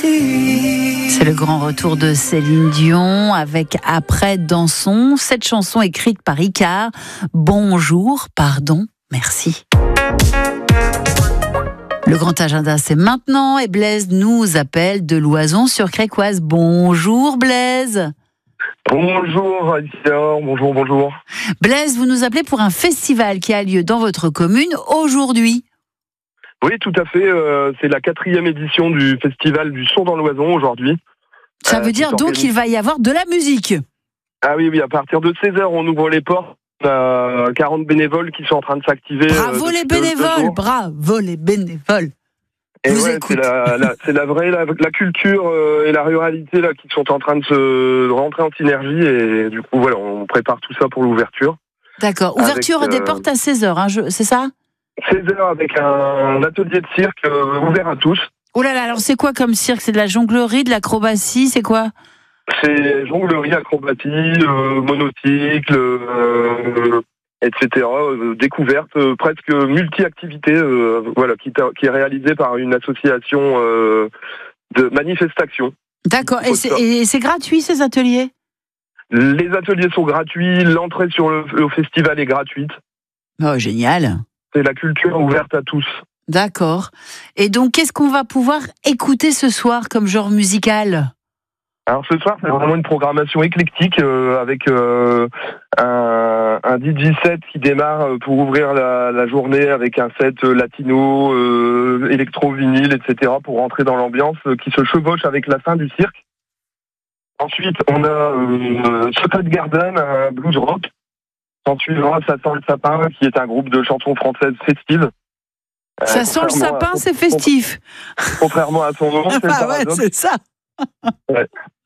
C'est le grand retour de Céline Dion avec Après Dansons. Cette chanson écrite par Icare. Bonjour, pardon, merci. Le grand agenda, c'est maintenant et Blaise nous appelle de Loison sur Crécoise. Bonjour Blaise. Bonjour Alicia, bonjour. Blaise, vous nous appelez pour un festival qui a lieu dans votre commune aujourd'hui. Oui, tout à fait. C'est la 4e édition du festival du son dans l'Oison aujourd'hui. Ça veut dire donc qu'il va y avoir de la musique. Ah oui, à partir de 16h, on ouvre les portes. 40 bénévoles qui sont en train de s'activer. Bravo les bénévoles. Et ouais, c'est la culture et la ruralité là qui sont en train de se rentrer en synergie et du coup voilà, on prépare tout ça pour l'ouverture. D'accord. Ouverture des portes à 16h, c'est ça ? 16h avec un atelier de cirque ouvert à tous. Oh là là, alors c'est quoi comme cirque ? C'est de la jonglerie, de l'acrobatie, c'est quoi ? C'est jonglerie, acrobatie, monocycle, etc. Découverte, presque multi-activité, voilà, qui est réalisée par une association de manifestation. D'accord. Et c'est gratuit ces ateliers ? Les ateliers sont gratuits, l'entrée sur le festival est gratuite. Oh, génial. C'est la culture ouverte à tous. D'accord. Et donc, qu'est-ce qu'on va pouvoir écouter ce soir comme genre musical ? Alors ce soir, c'est vraiment une programmation éclectique avec un DJ set qui démarre pour ouvrir la journée avec un set latino, électro-vinyle, etc. pour rentrer dans l'ambiance qui se chevauche avec la fin du cirque. Ensuite, on a Secret Garden, un blues rock. S'en suivra Ça sent le sapin, qui est un groupe de chansons françaises festives. Ça sent le sapin, c'est festif. Contrairement à son nom, c'est le paradoxe. Ouais, c'est ça. Ouais.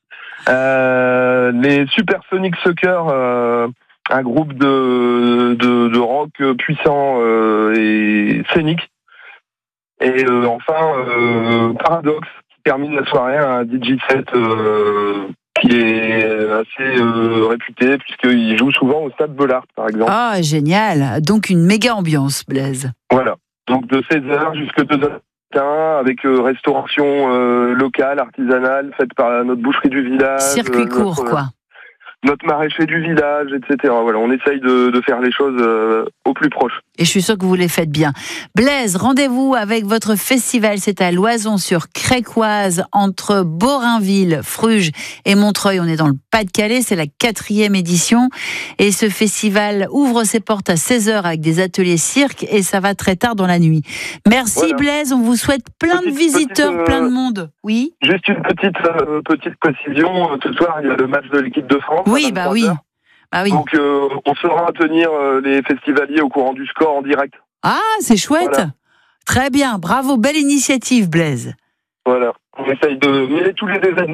Les Supersonic Suckers, un groupe de rock puissant et scénique. Et enfin, Paradoxe, qui termine la soirée, un DJ set qui est assez réputé, puisqu'il joue souvent au Stade Bollaert, par exemple. Ah, génial. Donc une méga ambiance, Blaise. Voilà. Donc de 16h jusqu'à 2h. Avec restauration locale, artisanale, faite par notre boucherie du village. Circuit court, quoi. Notre maraîcher du village, etc. Voilà, on essaye de faire les choses au plus proche. Et je suis sûre que vous les faites bien. Blaise, rendez-vous avec votre festival. C'est à Loison sur Crécoise, entre Borainville, Fruges et Montreuil. On est dans le Pas-de-Calais. C'est la 4e édition. Et ce festival ouvre ses portes à 16h avec des ateliers cirque et ça va très tard dans la nuit. Merci voilà. Blaise, on vous souhaite plein de visiteurs, plein de monde. Oui. Juste une petite précision. Ce soir, il y a le match de l'équipe de France. Oui, bah oui. Ah oui. Donc, on saura tenir les festivaliers au courant du score en direct. Ah, c'est chouette. Voilà. Très bien. Bravo. Belle initiative, Blaise. Voilà. On essaye de mêler tous les événements.